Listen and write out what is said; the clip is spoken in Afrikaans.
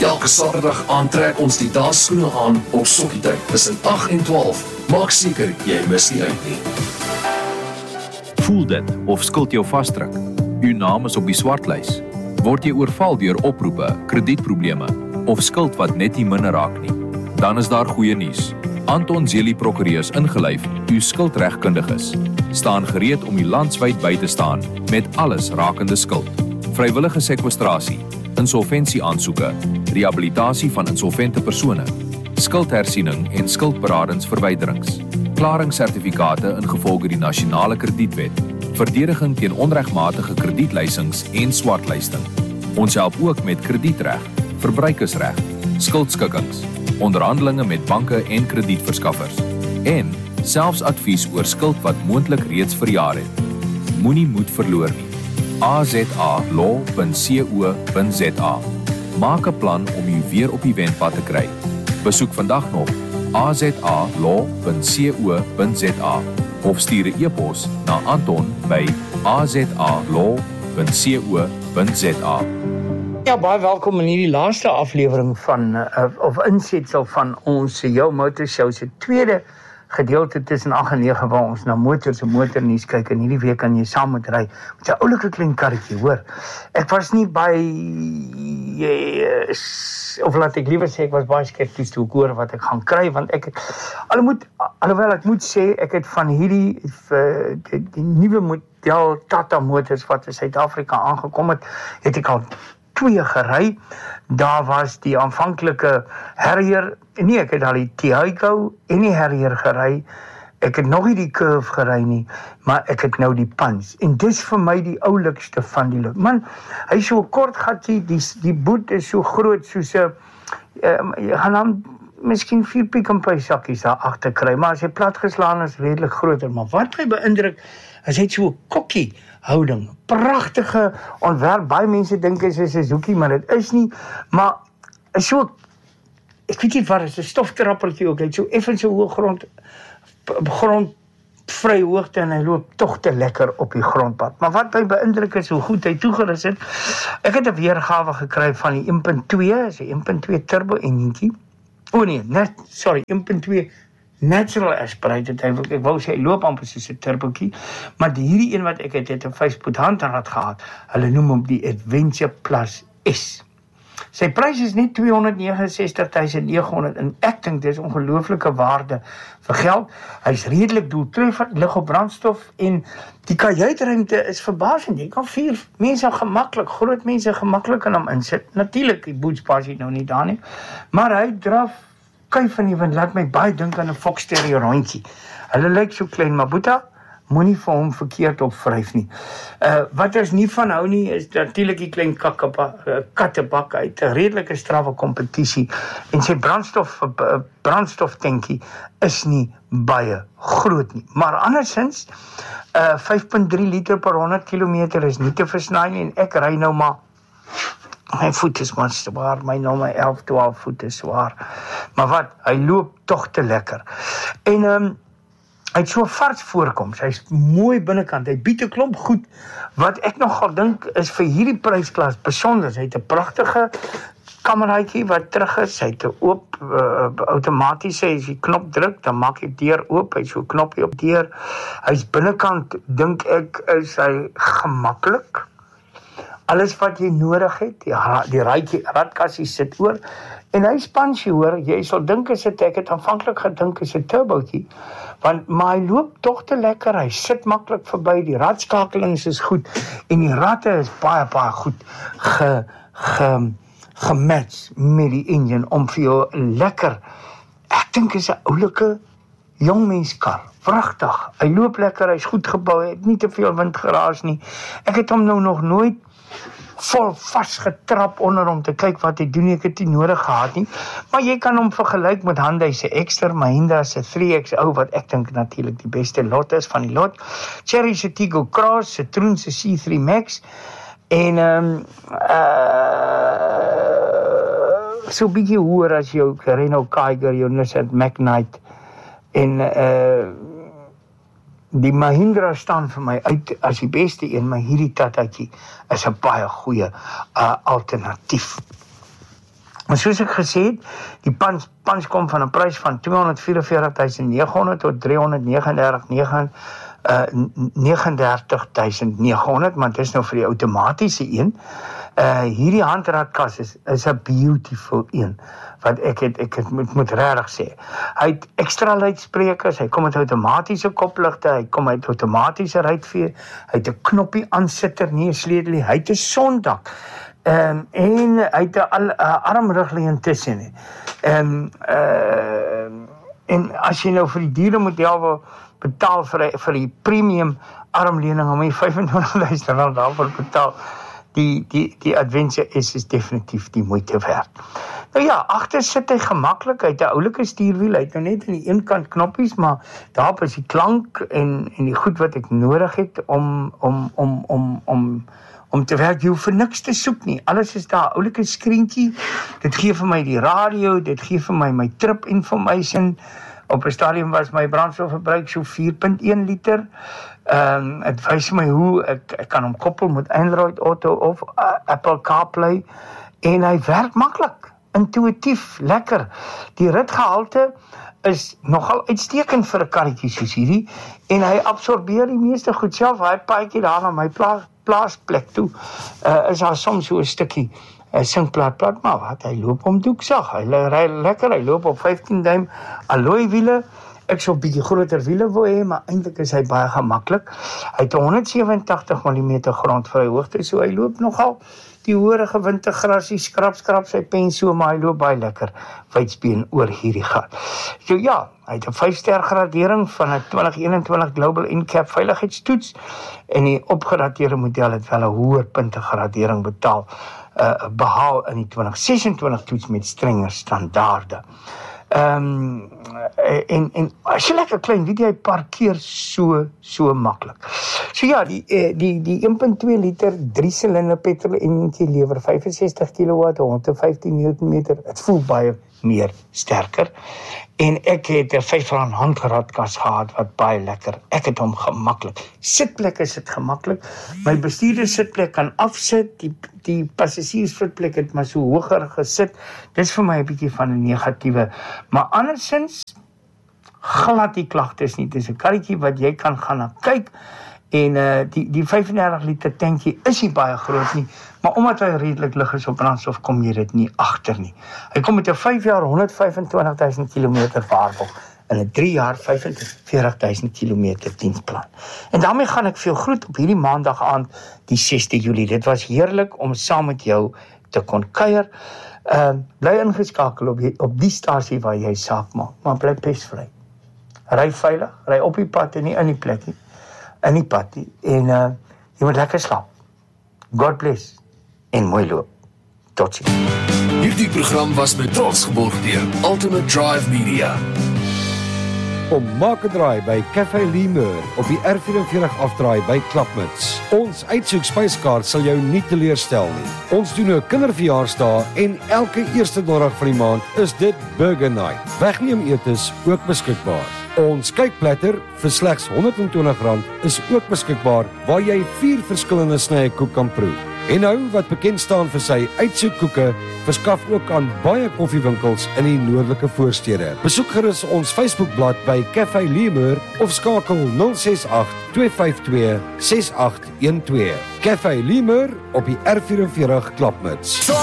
Elke Saterdag aantrek ons die daagskoene aan op sokkietyd tussen 8 en 12. Maak seker jy mis nie uit nie. Voel dit of skuld jou vasdruk? U naam is op die swartlys. Word jy oorval deur oproepe, kredietprobleme of skuld wat net nie minder raak nie? Dan is daar goeie nuus. Anton Zelie Prokureurs ingelyf, u skuldregkundiges, staan gereed om u landwyd by te staan met alles rakende skuld. Vrywillige sekwestrasie, insolvensieaansoeke, rehabilitasie van insolvente persone, skuldhersiening en skuldberadingsverwyderings, klaringssertifikate ingevolge die nasionale kredietwet, verdediging teen onregmatige kredietlysings en swartlysting. Ons help ook met kredietreg, verbruikersreg, skuldskikkings, onderhandelinge met banke en kredietverskaffers en selfs advies oor skuld wat moontlik reeds verjaar het. Moenie moed verloor nie. azalaw.co.za. Maak 'n plan om u weer op die wenpad te kry. Besoek vandag nog azalaw.co.za of stuur 'n e-pos na anton@azalaw.co.za. Ja, baie welkom in hierdie laaste aflewering van of insetsel van ons Jou Motor Show se tweede gedeelte tussen 8 en 9 waar ons na motors en motornuus kyk en hierdie week kan jy saam met ry met 'n oulike klein karretjie, hoor. Ek was nie of laat ek liewer sê ek was baie skepties toe ek hoor wat ek gaan kry, want alhoewel ek moet sê ek het van hierdie die nuwe model Tata motors wat in Suid-Afrika aangekom het ek al 2 gery. Daar was die aanvanklike Harrier, nee, ek het al die Tiago en die Harrier gery. Ek het nog nie die Curve gery nie, maar ek het nou die Punch. En dis vir my die oulikste van die loop. Man, hy is so kort gatjie, die boot is so groot soos 'n jy gaan dan miskien 4 Pick n Pay sakkies daar agter kry, maar as hy platgeslaan is redelik groter. Maar wat my beïndruk is hy het so 'n kokkie houding. Pragtige ontwerp. Baie mense dink dit is 'n Suzuki, maar dit is nie. Maar is so, ek weet nie wat is 'n stoftrappeltjie ook. Hy het so effens so hoë grondvry hoogte en hy loop tog te lekker op die grondpad. Maar wat my beïndruk is hoe goed hy toegerus het. Ek het 'n weergawe gekry van die 1.2, is 'n 1.2 turbo enjintjie. 1.2 natural aspirated. Ek wou sê, hy loop amper soos 'n turbootjie, maar hierdie een wat ek het 'n 5-spoed handrat gehad. Hulle noem hom die Adventure Plus S. Sy prys is net 269.900 en ek dink dis ongelooflike waarde vir geld. Hy's redelik doeltreffend, lig op brandstof en die kajuitruimte is verbasend. Jy kan 4 mense gemaklik, groot mense gemaklik in hom insit. Natuurlik, die boetspasie nou nie daar nie, maar hy draf kuif van die wind, laat my baie dink aan 'n Fox Terrier rondjie. Hulle lyk so klein, maar Boeta, moenie vir hom verkeerd opvryf nie. Wat ons nie van hou nie, is natuurlik die klein kattebak uit 'n redelike strawwe kompetisie en sy brandstoftankie is nie baie groot nie. Maar andersins, 5.3 liter per 100 km is nie te versny nie en ek ry nou maar my voet is maar zwaar, my nommer 11, 12 voet is zwaar. Maar wat, hy loop toch te lekker. En hy het so vars voorkoms, hy is mooi binnekant, hy bied 'n klomp goed, wat ek nogal dink is vir hierdie prysklas besonder. Hy het 'n pragtige kameraatjie wat terug is, hy het 'n oop, outomatiese, as jy knop druk, dan maak jy deur oop, hy het so 'n knoppie op deur. Hy is binnekant, dink ek, is hy gemaklik. Alles wat jy nodig het, die radkassie sit oor, en hy spansje hoor, jy sal dink as ek het aanvanklik gedink is 'n turbootjie, maar hy loop toch te lekker, hy sit maklik verby, die radskakelings is goed, en die ratte is baie goed gematch met die engine, om vir jou lekker, ek dink is 'n oulike jongmenskar, vragtig, hy loop lekker, hy is goed gebou, hy het nie te veel wind geraas nie, ek het hom nou nog nooit vol vastgetrap onder om te kyk wat hy doen, ek het nie nodig gehad nie, maar jy kan hom vergelyk met Hyundai se Exter, Mahindra se 3XO, wat ek dink natuurlik die beste lot is van die lot, Chery se Tiggo Cross, Citroen se C3 Max, en so bietjie hoër as jou Renault Kiger, jou Nissan Magnite, en die Mahindra staan vir my uit as die beste een, maar hierdie Tataatjie is 'n baie goeie alternatief. Maar soos ek gesê het, die punch kom van 'n prys van 244.900 tot 339.900, maar dit is nou vir die outomatiese een. Hierdie handratkas is 'n beautiful een, wat ek moet regtig sê. Hy het extra luidsprekers, hy kom met outomatiese kopligte, hy kom met outomatiese ruitveer, hy het 'n knoppie aansitter, nie 'n sleutel, hy het 'n sondak. En hy het 'n armrugleen tussen. En as jy nou vir die diere model wil betaal vir die premium armlening, om jy R25.000 daarvoor betaal. Die Adventure S is definitief die moeite werd. Nou ja, agter sit hy gemaklik, hy het 'n oulike stuurwiel, hy het nou net aan die een kant knoppies, maar daarop is die klank en die goed wat ek nodig het om te werk. Jy hoef vir niks te soek nie. Alles is daar, oulike skreentjie. Dit gee vir my die radio, dit gee vir my trip information. Op 'n stadium was my brandstofverbruik so 4.1 liter. Het wys my hoe ek kan hom koppel met Android Auto of Apple CarPlay en hy werk maklik, intuïtief, lekker. Die ritgehalte is nogal uitstekend vir 'n karretjie soos hierdie en hy absorbeer die meeste goed self. Hy paadjie daar na my plaasplek toe. Is daar soms so 'n stukkie sinkplaat, maar wat, hy loop om doeksag, hy ry lekker, hy loop op 15 duim alloy wiele. Ek sou 'n bietjie groter wiele wou hê, maar eintlik is hy baie gemaklik. Hy het 187 mm grondvry hoogte, so hy loop nogal die hoërige wintergrasie, skrap sy pen so, maar hy loop baie lekker wydsbeen oor hierdie gat. So ja, hy het 'n 5-ster gradering van 'n 2021 Global NCAP veiligheidstoets en die opgedateerde model het wel 'n hoër punte gradering behaal in die 2026 toets met strenger standaarde. En as jy lekker klein, weet jy, parkeer so maklik. So ja, die 1.2 liter 3-silinder petrol enjintjie lewer 65 kW, 115 Nm. Het voel baie meer sterker. En ek het 'n R5 handratkas gehad wat baie lekker. Ek het hom gemaklik. Sitplek is dit gemaklik. My bestuurder sitplek kan afsit. Die passasierssitplek het maar so hoër gesit. Dis vir my 'n bietjie van 'n negatiewe. Maar andersins glad die klagtes nie. Dis 'n karretjie wat jy kan gaan na kyk. En die 35 liter tankie is nie baie groot nie, maar omdat hy redelik lig is op brandstof, kom jy dit nie agter nie. Hy kom met 'n 5 jaar 125.000 km waarborg en 'n 3 jaar 45.000 km diensplan. En daarmee gaan ek veel groet op hierdie maandag aand, die 6de Julie. Dit was heerlik om saam met jou te kon kuier. Bly ingeskakel op die stasie waar jy saak maak, maar bly pesvry. Ry veilig, ry op die pad en nie in die plek nie. In die pad nie. En jy moet lekker slaap. God bless en mooi loop. Totsiens. Hierdie program was met trots geborg deur Ultimate Drive Media. Kom maak 'n draai by Café Lemur op die R44 afdraai by Klapmuts. Ons uitsoek spyskaart sal jou nie teleurstel nie. Ons doen 'n kinderverjaarsdag en elke eerste donderdag van die maand is dit Burger Night. Wegneem etes ook beskikbaar. Ons kykplatter vir slegs R120 is ook beskikbaar waar jy 4 verskillende snye koek kan proe. En nou wat bekend staan vir sy uitsoekkoeke, verskaf ook aan baie koffiewinkels in die noordelike voorstede. Besoek gerus ons Facebookblad by Café Lemur of skakel 068 252 6812. Café Lemur op die R44 Klapmuts.